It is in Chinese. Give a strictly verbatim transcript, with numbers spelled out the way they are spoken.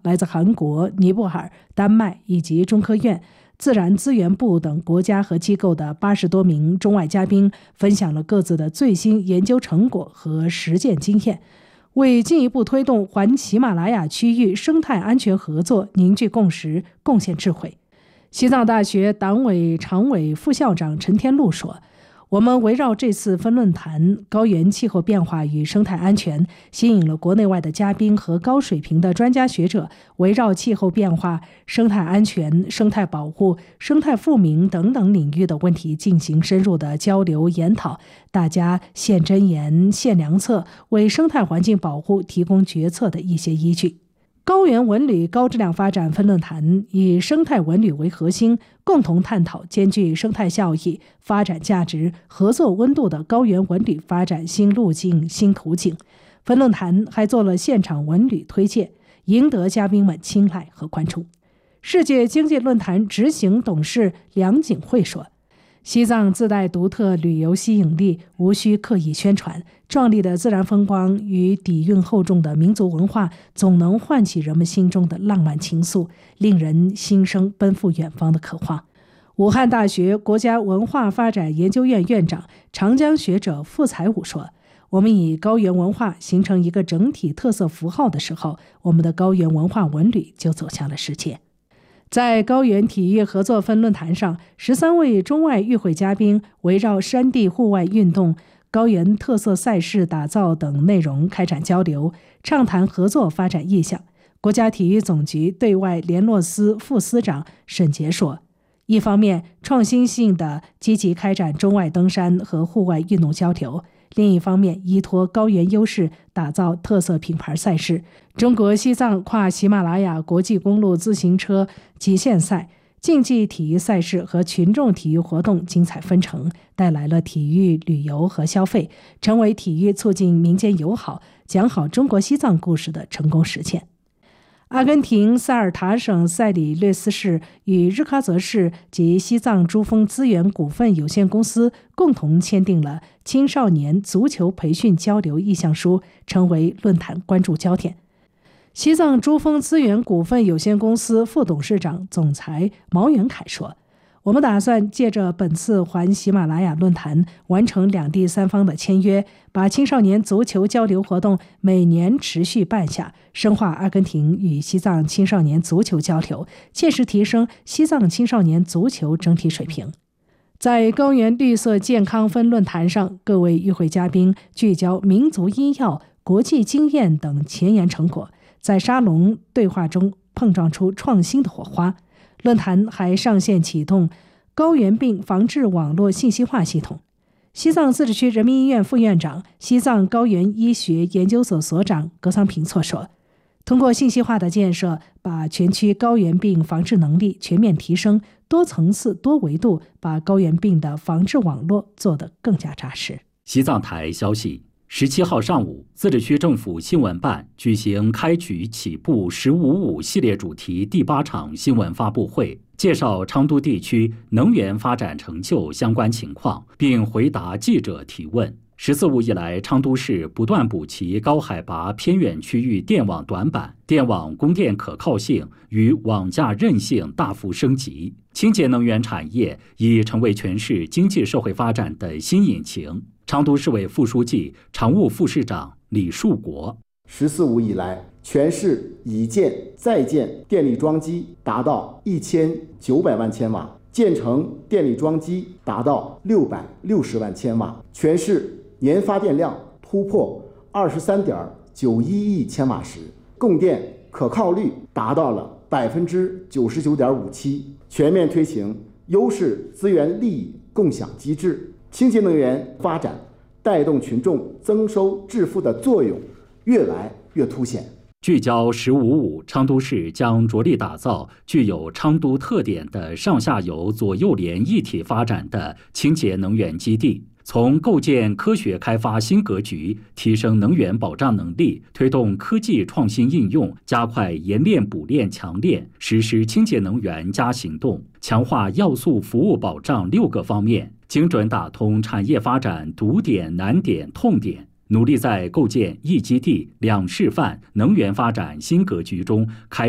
来自韩国、尼泊尔、丹麦以及中科院、自然资源部等国家和机构的八十多名中外嘉宾分享了各自的最新研究成果和实践经验，为进一步推动环喜马拉雅区域生态安全合作凝聚共识、贡献智慧。西藏大学党委常委副校长陈天禄说，我们围绕这次分论坛高原气候变化与生态安全，吸引了国内外的嘉宾和高水平的专家学者，围绕气候变化、生态安全、生态保护、生态复明等等领域的问题进行深入的交流研讨，大家现真言、现良策，为生态环境保护提供决策的一些依据。高原文旅高质量发展分论坛以生态文旅为核心，共同探讨兼具生态效益、发展价值、合作温度的高原文旅发展新路径、新途径。分论坛还做了现场文旅推介，赢得嘉宾们青睐和关注。世界经济论坛执行董事梁景惠说，西藏自带独特旅游吸引力，无需刻意宣传，壮丽的自然风光与底蕴厚重的民族文化总能唤起人们心中的浪漫情愫，令人心生奔赴远方的渴望。武汉大学国家文化发展研究院院长、长江学者傅才武说，我们以高原文化形成一个整体特色符号的时候，我们的高原文化文旅就走向了世界。在高原体育合作分论坛上，十三位中外与会嘉宾围绕山地户外运动、高原特色赛事打造等内容开展交流，畅谈合作发展意向。国家体育总局对外联络司副司长沈杰说，一方面创新性的积极开展中外登山和户外运动交流，另一方面依托高原优势打造特色品牌赛事。中国西藏跨喜马拉雅国际公路自行车极限赛、竞技体育赛事和群众体育活动精彩纷呈，带来了体育旅游和消费，成为体育促进民间友好、讲好中国西藏故事的成功实践。阿根廷塞尔塔省塞里略斯市与日喀则市及西藏珠峰资源股份有限公司共同签订了青少年足球培训交流意向书，成为论坛关注焦点。西藏珠峰资源股份有限公司副董事长、总裁毛元凯说，我们打算借着本次环喜马拉雅论坛完成两地三方的签约，把青少年足球交流活动每年持续办下，深化阿根廷与西藏青少年足球交流，切实提升西藏青少年足球整体水平。在高原绿色健康分论坛上，各位与会嘉宾聚焦民族医药、国际经验等前沿成果，在沙龙对话中碰撞出创新的火花。论坛还上线启动高原病防治网络信息化系统。西藏自治区人民医院副院长、西藏高原医学研究所所长格桑平措说，通过信息化的建设，把全区高原病防治能力全面提升，多层次多维度把高原病的防治网络做得更加扎实。 西藏台消息，十七号上午，自治区政府新闻办举行开局起步十五五系列主题第八场新闻发布会，介绍昌都地区能源发展成就相关情况，并回答记者提问。十四五以来，昌都市不断补齐高海拔偏远区域电网短板，电网供电可靠性与网架韧性大幅升级，清洁能源产业已成为全市经济社会发展的新引擎。昌都市委副书记、常务副市长李树国， 十四五以来，全市已建在建电力装机达到一千九百万千瓦，建成电力装机达到六百六十万千瓦，全市年发电量突破二十三点九一亿千瓦时，供电可靠率达到了百分之九十九点五七，全面推行优势资源利益共享机制，清洁能源发展带动群众增收致富的作用越来越凸显。 聚焦十五五，昌都市将着力打造具有昌都特点的上下游左右联一体发展的清洁能源基地，从构建科学开发新格局，提升能源保障能力，推动科技创新应用，加快研炼补炼强炼，实施清洁能源加行动，强化要素服务保障六个方面，精准打通产业发展堵点、难点、痛点，努力在构建一基地、两示范能源发展新格局中开